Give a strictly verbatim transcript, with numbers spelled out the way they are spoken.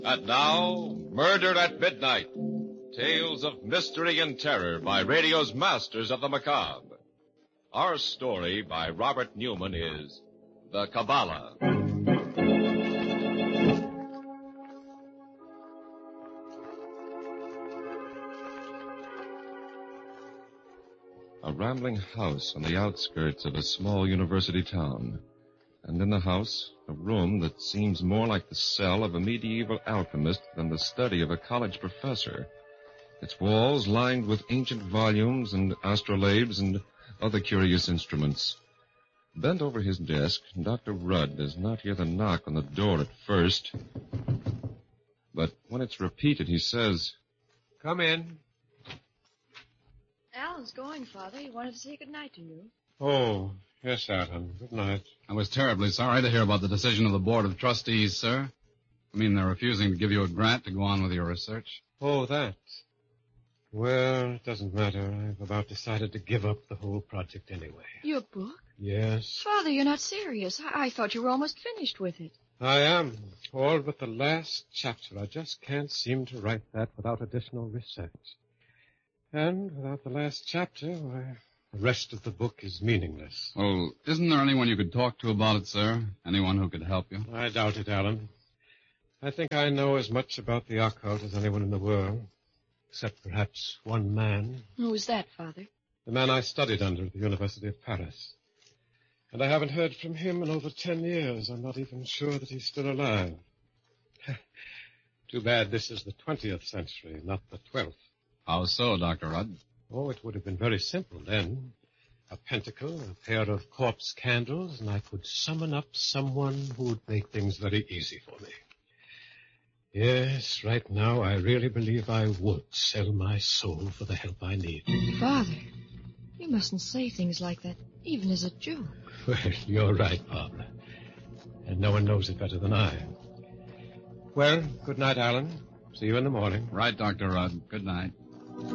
And now, Murder at Midnight. Tales of mystery and terror by radio's masters of the macabre. Our story by Robert Newman is The Kabbalah. A rambling house on the outskirts of a small university town. And in the house, a room that seems more like the cell of a medieval alchemist than the study of a college professor. Its walls lined with ancient volumes and astrolabes and other curious instruments. Bent over his desk, Doctor Rudd does not hear the knock on the door at first. But when it's repeated, he says, "Come in." Alan's going, Father. He wanted to say goodnight to you. Oh, yes, Alan. Good night. I was terribly sorry to hear about the decision of the Board of Trustees, sir. I mean, they're refusing to give you a grant to go on with your research. Oh, that. Well, it doesn't matter. I've about decided to give up the whole project anyway. Your book? Yes. Father, you're not serious. I, I thought you were almost finished with it. I am. All but the last chapter. I just can't seem to write that without additional research. And without the last chapter, why, the rest of the book is meaningless. Well, isn't there anyone you could talk to about it, sir? Anyone who could help you? I doubt it, Alan. I think I know as much about the occult as anyone in the world, except perhaps one man. Who's that, Father? The man I studied under at the University of Paris. And I haven't heard from him in over ten years. I'm not even sure that he's still alive. Too bad this is the twentieth century, not the twelfth. How so, Doctor Rudd? Oh, it would have been very simple then. A pentacle, a pair of corpse candles, and I could summon up someone who would make things very easy for me. Yes, right now I really believe I would sell my soul for the help I need. Father, you mustn't say things like that, even as a joke. Well, you're right, Barbara. And no one knows it better than I. Well, good night, Alan. See you in the morning. Right, Doctor Rudd. Good night.